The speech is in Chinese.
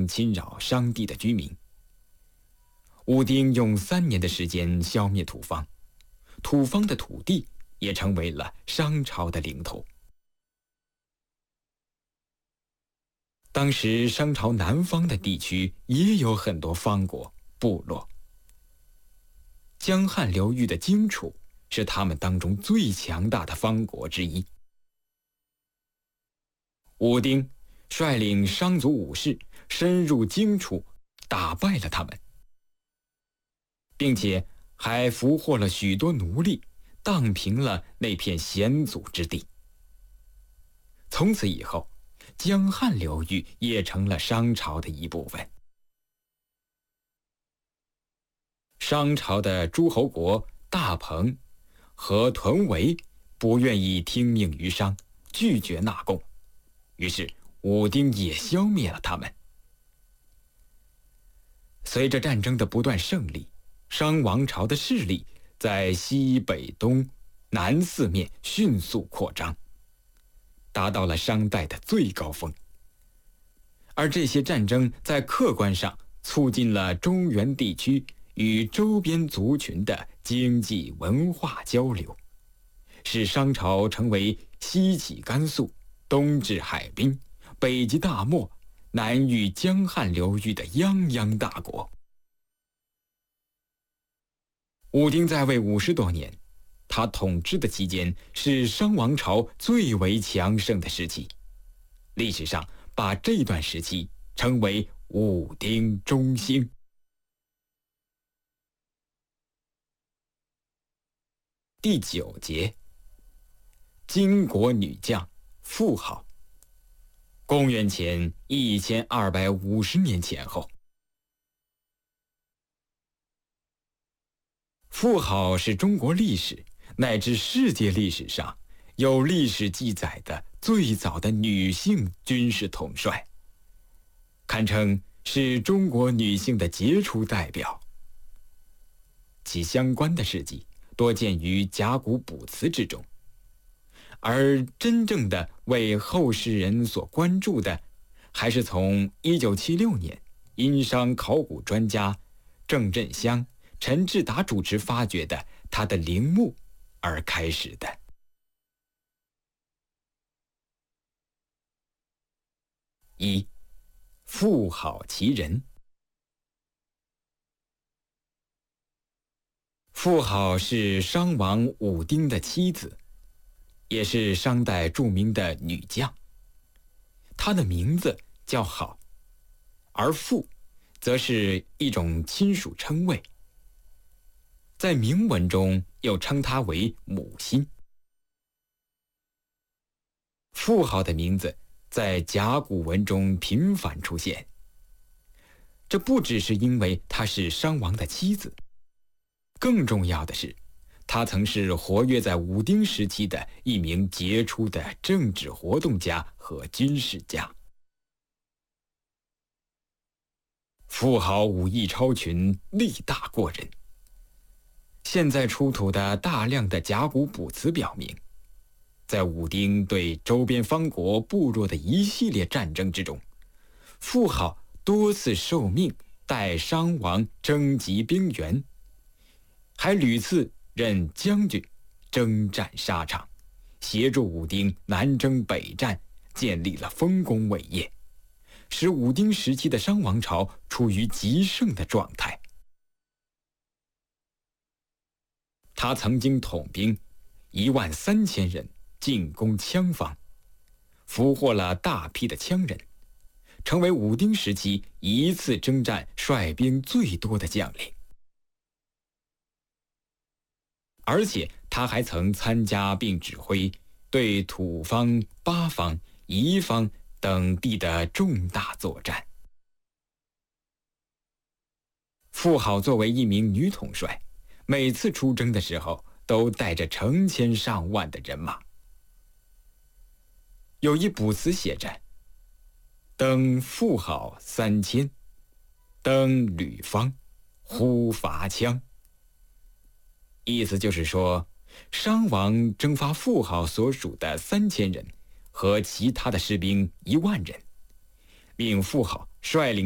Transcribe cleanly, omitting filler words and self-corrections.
侵扰商地的居民。武丁用3年的时间消灭土方，土方的土地也成为了商朝的领土。当时商朝南方的地区也有很多方国部落，江汉流域的荆楚是他们当中最强大的方国之一。武丁率领商族武士深入荆楚，打败了他们，并且还俘获了许多奴隶，荡平了那片险阻之地。从此以后，江汉流域也成了商朝的一部分。商朝的诸侯国大彭和屯围不愿意听命于商，拒绝纳贡，于是武丁也消灭了他们。随着战争的不断胜利，商王朝的势力在西北东南4面迅速扩张，达到了商代的最高峰。而这些战争在客观上促进了中原地区与周边族群的经济文化交流，使商朝成为西起甘肃、东至海滨、北及大漠、南与江汉流域的泱泱大国。武丁在位50多年，他统治的期间是商王朝最为强盛的时期，历史上把这段时期称为武丁中兴。第9节，金国女将妇好。公元前1250年前后，妇好是中国历史乃至世界历史上有历史记载的最早的女性军事统帅，堪称是中国女性的杰出代表。其相关的事迹多见于甲骨卜辞之中，而真正的为后世人所关注的，还是从1976年殷商考古专家郑振香、陈志达主持发掘的他的陵墓而开始的。1. 妇好其人。妇好是商王武丁的妻子，也是商代著名的女将。她的名字叫好，而妇则是一种亲属称谓，在铭文中又称她为母亲。妇好的名字在甲骨文中频繁出现，这不只是因为她是商王的妻子，更重要的是，她曾是活跃在武丁时期的一名杰出的政治活动家和军事家。妇好武艺超群，力大过人。现在出土的大量的甲骨卜辞表明，在武丁对周边方国部落的一系列战争之中，妇好多次受命代商王征集兵员，还屡次任将军，征战沙场，协助武丁南征北战，建立了丰功伟业，使武丁时期的商王朝处于极盛的状态。他曾经统兵13000人进攻羌方，俘获了大批的羌人，成为武丁时期一次征战率兵最多的将领。而且他还曾参加并指挥对土方、八方、夷方等地的重大作战。妇好作为一名女统帅，每次出征的时候都带着成千上万的人马。有一卜辞写着：登妇好3000，登吕方，呼伐羌。意思就是说，商王征发妇好所属的3000人和其他的士兵1万人，令妇好率领